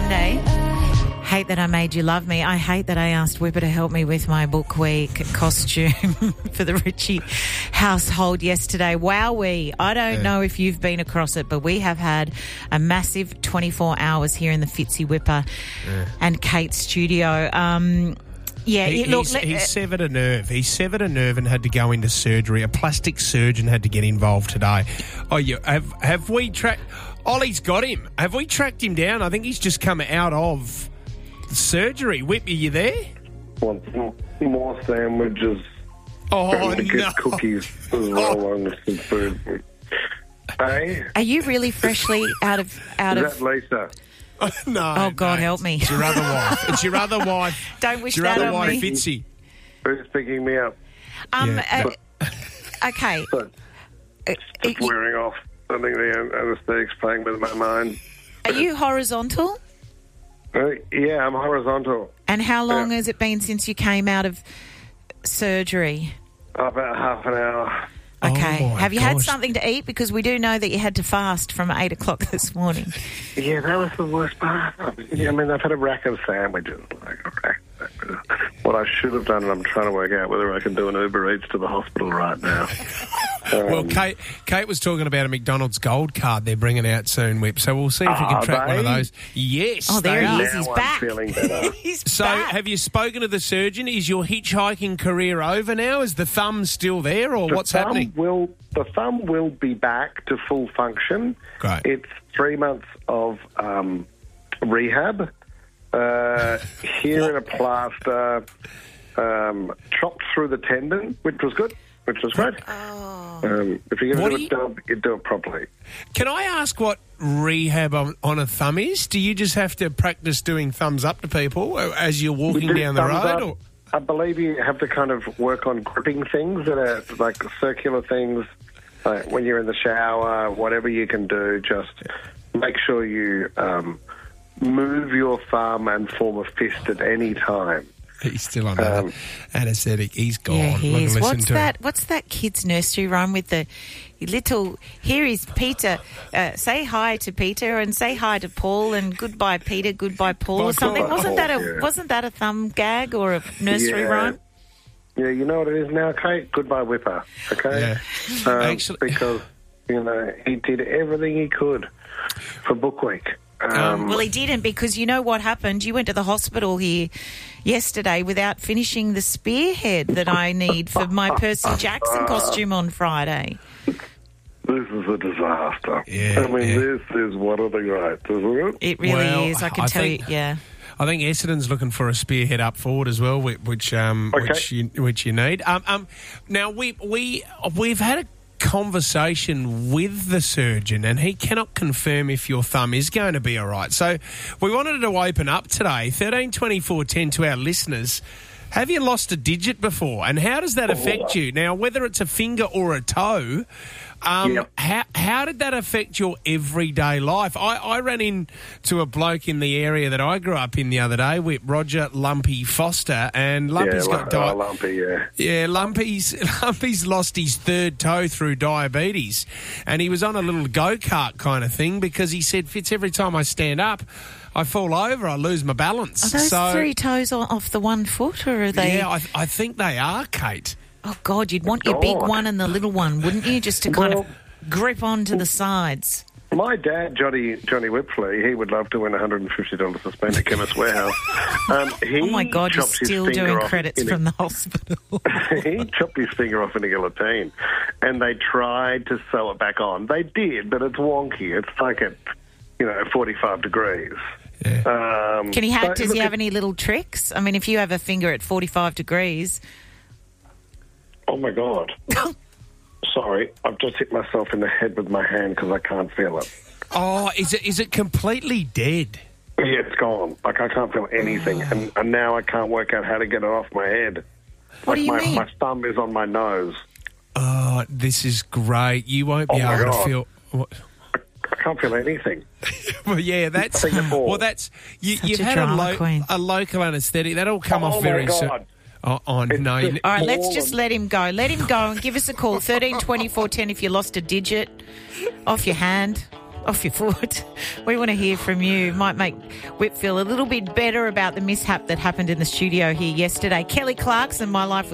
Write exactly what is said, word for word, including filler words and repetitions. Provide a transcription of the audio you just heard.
Monday. Hate that I made you love me. I hate that I asked Whipper to help me with my book week costume for the Ritchie household yesterday. Wowee. I don't yeah. know if you've been across it, but we have had a massive twenty-four hours here in the Fitzy Whipper yeah. and Kate studio. Um, yeah, he, it, look, he's, let, he severed a nerve. He severed a nerve and had to go into surgery. A plastic surgeon had to get involved today. Oh, you have have we tracked... Ollie's got him. Have we tracked him down? I think he's just come out of surgery. Whip, are you there? Want some more sandwiches? Oh, and to get no. cookies as well oh. on some food. Hey? Are you really freshly out of... out Is of? that Lisa? Oh, no. Oh, God, no. help me. It's your other wife. It's your other wife. Don't wish it's your that other on wife, me. Fitzy. Who's picking me up? Um, Yeah. uh, okay. But Uh, it's uh, wearing off. I think the anaesthetic's playing with my mind. Are you horizontal? Uh, yeah, I'm horizontal. And how long Yeah. has it been since you came out of surgery? About half an hour. Okay. Oh, my Have you had gosh. something to eat? Because we do know that you had to fast from eight o'clock this morning. Yeah, that was the worst part. Yeah, I mean, I've had a rack of sandwiches. Like a rack. What I should have done, and I'm trying to work out whether I can do an Uber Eats to the hospital right now. Um, Well, Kate, Kate was talking about a McDonald's Gold Card they're bringing out soon, Whip. So we'll see if we can Are track one of they? those. Yes. Oh, there they he are. is. He's Now I'm back. feeling better. He's So back. have you spoken to the surgeon? Is your hitchhiking career over now? Is the thumb still there, or The what's thumb happening? Will, the thumb will be back to full function. Great. It's three months of um, rehab. Uh, here in a plaster, um, chopped through the tendon, which was good, which was great. Oh. Um, if you're What going to do do you- a job, you do it properly. Can I ask what rehab on, on a thumb is? Do you just have to practice doing thumbs up to people as you're walking You do down the thumbs road? up. Or? I believe you have to kind of work on gripping things that are like circular things. Like when you're in the shower, whatever you can do, just make sure you um, move your thumb and form a fist at any time. He's still on Um, anaesthetic. He's gone. Yeah, Look he and is. listen What's to that? him. What's that kid's nursery rhyme with the little? Here is Peter. Uh, say hi to Peter and say hi to Paul and goodbye Peter, goodbye Paul, Bye, or something. Paul. Wasn't that a Yeah. wasn't that a thumb gag or a nursery Yeah. rhyme? Yeah, you know what it is now, Kate? Goodbye, Whipper. Okay? Yeah. Um, Actually- because, you know, he did everything he could for Book Week. Um, Well, he didn't, because you know what happened. You went to the hospital here yesterday without finishing the spearhead that I need for my Percy Jackson costume on Friday. this is a disaster. Yeah, I mean, yeah. this is one of the greats, isn't it? It really Well, is. I can I tell think- you. Yeah. I think Essendon's looking for a spearhead up forward as well, which which um, Okay. which you which you need. Um, um, now we we we've had a conversation with the surgeon, and he cannot confirm if your thumb is going to be all right. So we wanted to open up today, thirteen twenty four ten, to our listeners. Have you lost a digit before, and how does that affect you? Now, whether it's a finger or a toe, um, Yep. how, how did that affect your everyday life? I, I ran into a bloke in the area that I grew up in the other day with Roger Lumpy Foster, and Lumpy's yeah, got uh, di- lumpy, yeah. yeah, Lumpy's Lumpy's lost his third toe through diabetes, and he was on a little go-kart kind of thing because he said, Fitz, every time I stand up, I fall over, I lose my balance. Are those so, three toes o- off the one foot, or are they? yeah, I, I think they are, Kate. Oh God, you'd want your big God. one and the little one, wouldn't you? Just to kind Well- of grip onto the sides. My dad, Johnny Johnny Whipfley, he would love to win one hundred fifty dollars to spend at Chemist Warehouse. Um, he Oh my God, you're chopped his still finger doing off credits in a- from the hospital. he chopped his finger off in a guillotine, and they tried to sew it back on. They did, but it's wonky. It's like at, you know, forty-five degrees. Yeah. Um, Can he have? so, Does look, he have any little tricks? I mean, if you have a finger at forty-five degrees, Oh my God! Sorry, I've just hit myself in the head with my hand because I can't feel it. Oh, is it is it completely dead? Yeah, it's gone. Like I can't feel anything, and, and now I can't work out how to get it off my head. What like do you my, mean? My thumb is on my nose. Oh, this is great. You won't be Oh, my able to God. feel... What? I can't feel anything. Well, yeah, that's Singapore. well, that's you, Such you've a had a, drama lo- queen. a local anaesthetic. That'll come Oh, off my very God. soon. Oh, oh It's no! just- you- all right, let's All just of- let him go. Let him go and give us a call. thirteen twenty-four ten if you lost a digit off your hand. off your foot. We want to hear from you. Might make Whip feel a little bit better about the mishap that happened in the studio here yesterday. Kelly Clarkson, My Life with